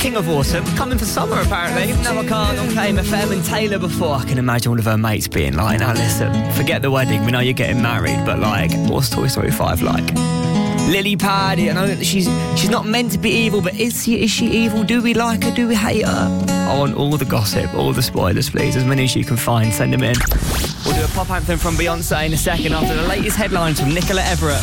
King of Autumn, coming for summer apparently. No, I can't on KMFM, and Taylor before. I can imagine all of her mates being like, now listen, forget the wedding, we know you're getting married, but like, what's Toy Story 5 like? Lily Pad, I know that she's not meant to be evil, but is she evil? Do we like her? Do we hate her? I want all the gossip, all the spoilers, please. As many as you can find, send them in. We'll do a pop anthem from Beyonce in a second after the latest headlines from Nicola Everett.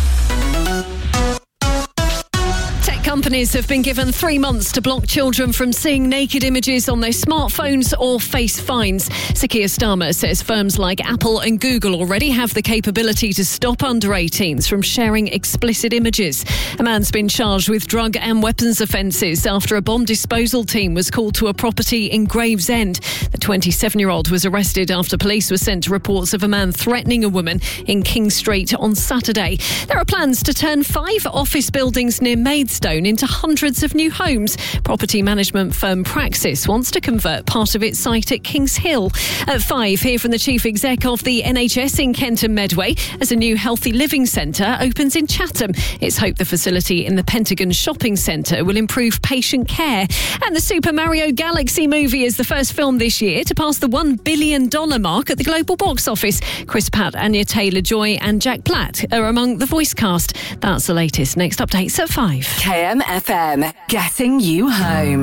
Companies have been given 3 months to block children from seeing naked images on their smartphones or face fines. Sir Keir Starmer says firms like Apple and Google already have the capability to stop under 18s from sharing explicit images. A man's been charged with drug and weapons offences after a bomb disposal team was called to a property in Gravesend. The 27-year-old was arrested after police were sent to reports of a man threatening a woman in King Street on Saturday. There are plans to turn 5 office buildings near Maidstone into hundreds of new homes. Property management firm Praxis wants to convert part of its site at Kings Hill. At 5, hear from the chief exec of the NHS in Kent and Medway as a new healthy living centre opens in Chatham. It's hoped the facility in the Pentagon shopping centre will improve patient care. And the Super Mario Galaxy movie is the first film this year to pass the $1 billion mark at the global box office. Chris Pratt, Anya Taylor-Joy and Jack Black are among the voice cast. That's the latest. Next updates at 5. KMFM, getting you home.